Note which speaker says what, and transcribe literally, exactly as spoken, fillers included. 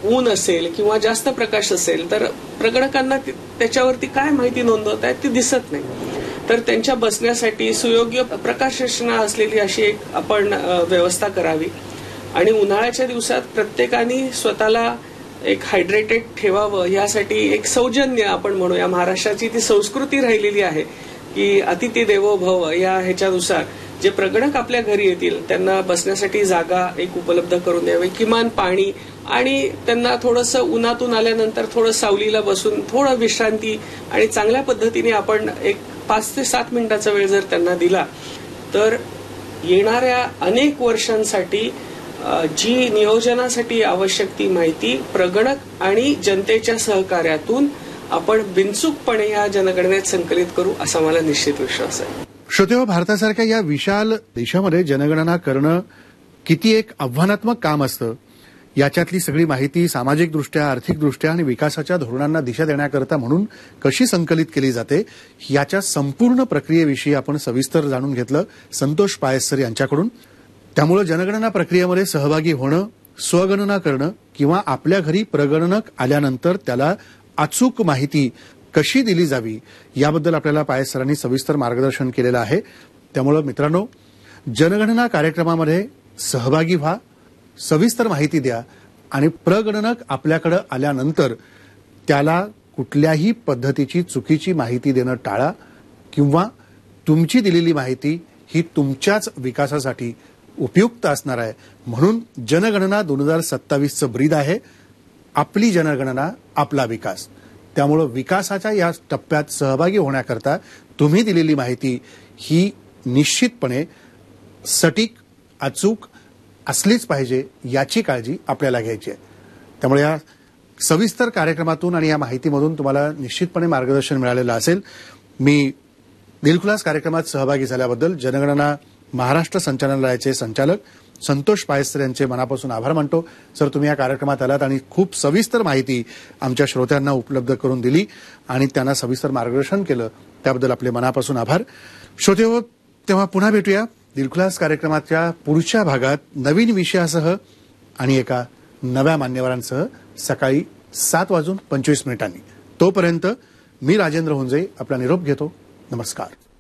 Speaker 1: ऊन असेल किंवा जास्त प्रकाश असेल तर प्रगणकांना त्याच्यावरती काय माहिती नोंदवत आहेत ती दिसत नाही. तर त्यांच्या बसण्यासाठी सुयोग्य प्रकाश रचना असलेली अशी एक आपण व्यवस्था करावी. आणि उन्हाळ्याच्या दिवसात प्रत्येकाने स्वतःला एक हायड्रेटेड ठेवावं यासाठी एक सौजन्य आपण म्हणूया, महाराष्ट्राची ती संस्कृती राहिलेली आहे की अतिथी देवो भव या ह्याच्यानुसार जे प्रगणक आपल्या घरी येतील त्यांना बसण्यासाठी जागा एक उपलब्ध करून द्यावी, किमान पाणी, आणि त्यांना थोडंसं उन्हातून आल्यानंतर थोडं सावलीला बसून थोडं विश्रांती आणि चांगल्या पद्धतीने आपण एक पाच ते सात मिनिटाचा वेळ जर त्यांना दिला तर येणाऱ्या अनेक वर्षांसाठी जी नियोजनासाठी आवश्यक ती माहिती प्रगणक आणि जनतेच्या सहकार्यातून आपण बिनचूकपणे या जनगणनेत संकलित करू असा मला निश्चित विश्वास आहे.
Speaker 2: श्रोतेहो, भारतासारख्या या विशाल देशामध्ये जनगणना करणं किती एक आव्हानात्मक काम असतं याच्यातली सगळी माहिती सामाजिकदृष्ट्या, आर्थिकदृष्ट्या आणि विकासाच्या धोरणांना दिशा देण्याकरता म्हणून कशी संकलित केली जाते याच्या संपूर्ण प्रक्रियेविषयी आपण सविस्तर जाणून घेतलं संतोष पायस्कर यांच्याकडून. त्यामुळे जनगणना प्रक्रियेमध्ये सहभागी होणं, स्वगणना करणं किंवा आपल्या घरी प्रगणक आल्यानंतर त्याला अचूक माहिती कशी दिली जावी याबद्दल आपल्याला पायस सरांनी सविस्तर मार्गदर्शन केलेलं आहे. त्यामुळे मित्रांनो, जनगणना कार्यक्रमामध्ये सहभागी व्हा, सविस्तर माहिती द्या आणि प्रगणक आपल्याकडे आल्यानंतर त्याला कुठल्याही पद्धतीची चुकीची माहिती देणं टाळा किंवा तुमची दिलेली माहिती ही तुमच्याच विकासासाठी उपयुक्त असणार आहे. म्हणून जनगणना दोन हजार सत्तावीसचं ब्रीद आहे, आपली जनगणना आपला विकास. त्यामुळे विकासाच्या या टप्प्यात सहभागी होण्याकरता तुम्ही दिलेली माहिती ही निश्चितपणे सटीक, अचूक असलीच पाहिजे याची काळजी आपल्याला घ्यायची आहे. त्यामुळे या सविस्तर कार्यक्रमातून आणि या माहितीमधून तुम्हाला निश्चितपणे मार्गदर्शन मिळालेलं असेल. मी दिलखुलास कार्यक्रमात सहभागी झाल्याबद्दल जनगणना महाराष्ट्र संचालनालयाचे संचालक संतोष पायस्कर यांचे मनापासून आभार मानतो. सर, तुम्ही या कार्यक्रमात आलात आणि खूप सविस्तर माहिती आमच्या श्रोत्यांना उपलब्ध करून दिली आणि त्यांना सविस्तर मार्गदर्शन केलं, त्याबद्दल आपले मनापासून आभार. श्रोतेहो, तेव्हा पुन्हा भेटूया दिलखुलास कार्यक्रमाच्या पुढच्या भागात नवीन विषयासह आणि एका नव्या मान्यवरांसह सकाळी सात वाजून पंचवीस मिनिटांनी. तोपर्यंत मी राजेंद्र हुंजे आपला निरोप घेतो. नमस्कार.